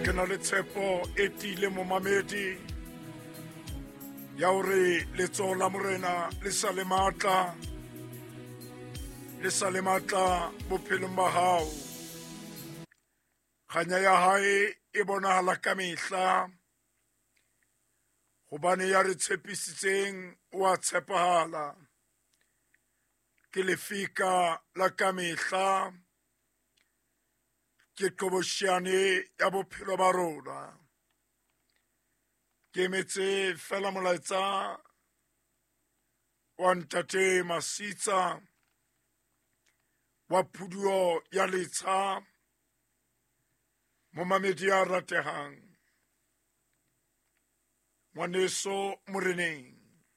ke na le tshepo e tiile momamedi ya hore letsoho la Morena le sa le matla bophelong ba hao. Kganya ya hae e bonahala ka mehla hobane ya re tshepisitseng wa tshepahala. Ke lefika la ka mehla, ke qoboshane ya bophelo ba rona. Ke emetse fela molaetsa wa Ntate Masitsa wa Phuduo ya Letsha, momamedi ya ratehang, ngwaneso Moreneng.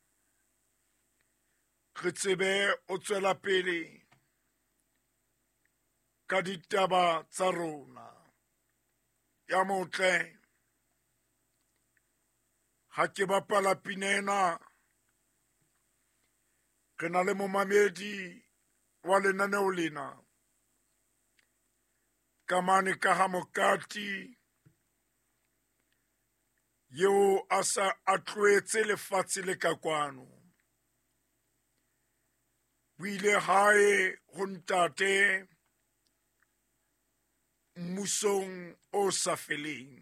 Re tsebe o tswela pele ka ditaba tsa rona. Ya motle, ha ke bapala pinena, re na le momamedi wa lenaneo lena kamane ka ha mokati yeo a sa a tloetse lefatshe le ka kwano. Buile hae ho ntate mmusong o sa feleng.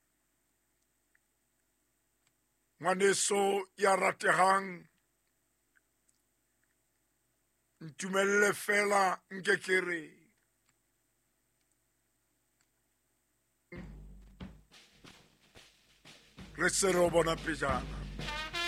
Ngwaneso ya ratehang, ntumelle fela nke ke re re se re o bona pejana.